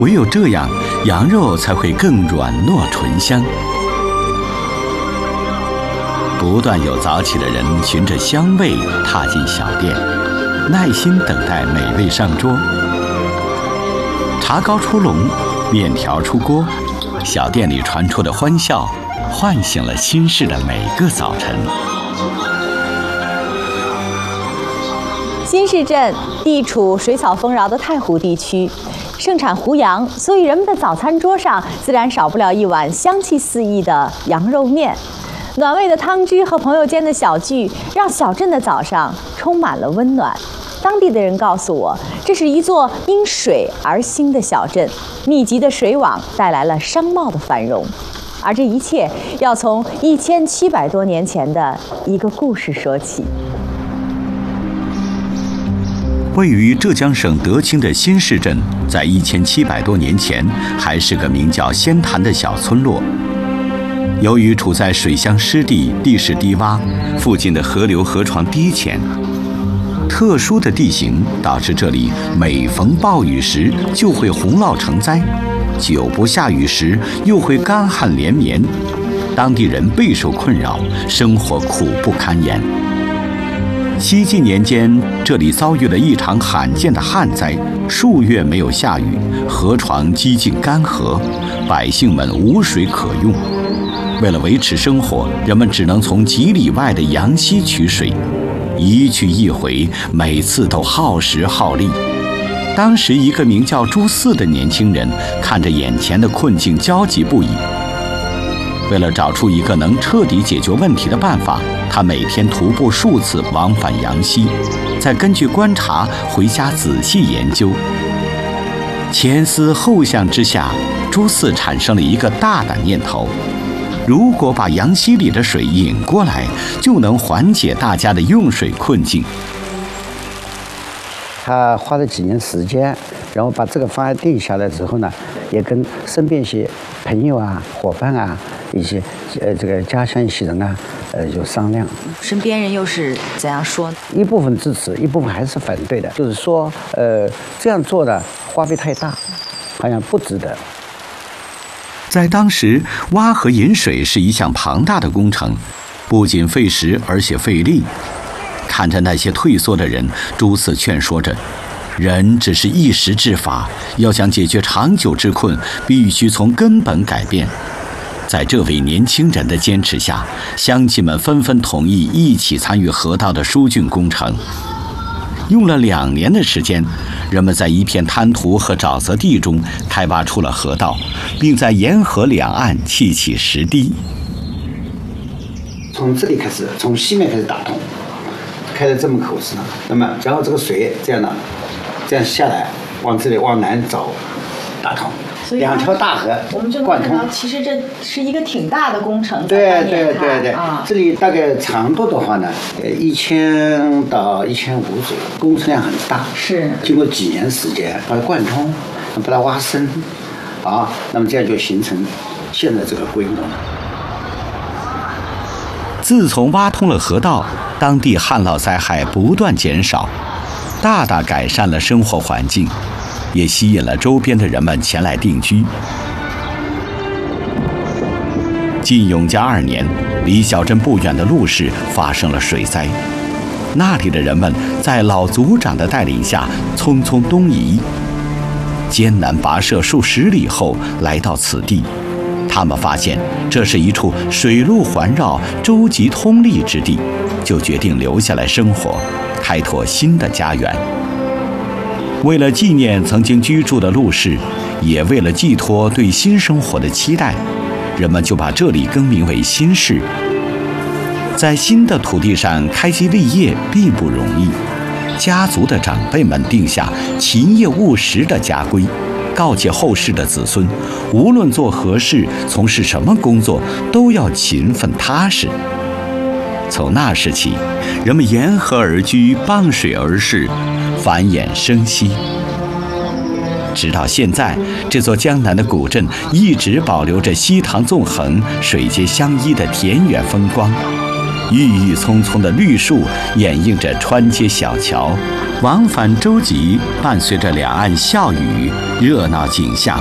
唯有这样，羊肉才会更软糯醇香。不断有早起的人循着香味踏进小店，耐心等待美味上桌。茶糕出笼，面条出锅，小店里传出的欢笑，唤醒了新市的每个早晨。 新市镇地处水草丰饶的太湖地区，盛产湖羊，所以人们的早餐桌上自然少不了一碗香气四溢的羊肉面。暖胃的汤汁和朋友间的小聚，让小镇的早上充满了温暖。当地的人告诉我，这是一座因水而兴的小镇，密集的水网带来了商贸的繁荣。而这一切要从1700多年前的一个故事说起。 位于浙江省德清的新市镇，在1700多年前还是个名叫仙潭的小村落。由于处在水乡湿地，地势低洼，附近的河流河床低浅，特殊的地形导致这里每逢暴雨时就会洪涝成灾，久不下雨时又会干旱连绵，当地人备受困扰，生活苦不堪言。西晋年间，这里遭遇了一场罕见的旱灾，数月没有下雨，河床几近干涸，百姓们无水可用。为了维持生活，人们只能从几里外的阳溪取水，一去一回，每次都耗时耗力。当时一个名叫朱四的年轻人看着眼前的困境，焦急不已。为了找出一个能彻底解决问题的办法，他每天徒步数次往返阳溪，再根据观察回家仔细研究。前思后想之下，朱四产生了一个大胆念头：如果把阳溪里的水引过来，就能缓解大家的用水困境。 他花了几年时间，然后把这个方案定下来之后呢，也跟身边一些朋友啊、伙伴啊、一些这个家乡一些人啊，有商量。 身边人又是怎样说？ 一部分支持，一部分还是反对的。就是说，这样做的花费太大，好像不值得。 在当时，挖河引水是一项庞大的工程，不仅费时，而且费力。看着那些退缩的人，朱四劝说着：人只是一时之法，要想解决长久之困，必须从根本改变。在这位年轻人的坚持下，乡亲们纷纷同意一起参与河道的疏浚工程。用了2年的时间，人们在一片滩涂和沼泽地中开挖出了河道，并在沿河两岸砌起石堤。 从这里开始，从西面开始打通，开了这么口子呢。那么，然后这个水这样的，这样下来，往这里往南走，打通。2条大河我们就能看到，其实这是一个挺大的工程。 对，这里大概长度的话呢，1000到1500左右，工程量很大。 是经过几年时间把它贯通，把它挖深，那么这样就形成现在这个规模。 自从挖通了河道，当地旱涝灾害不断减少，大大改善了生活环境，也吸引了周边的人们前来定居。晋永嘉2年，离小镇不远的陆氏发生了水灾，那里的人们在老族长的带领下匆匆东移，艰难跋涉数十里后来到此地。他们发现这是一处水陆环绕、舟楫通利之地，就决定留下来生活，开拓新的家园。为了纪念曾经居住的陆氏，也为了寄托对新生活的期待，人们就把这里更名为新市。在新的土地上开基立业并不容易，家族的长辈们定下勤业务实的家规，告诫后世的子孙，无论做何事、从事什么工作，都要勤奋踏实。从那时起，人们沿河而居，傍水而市，繁衍生息。直到现在，这座江南的古镇一直保留着溪塘纵横、水街相依的田园风光。 郁郁葱葱的绿树掩映着川街小桥，往返舟楫伴随着两岸笑语，热闹景象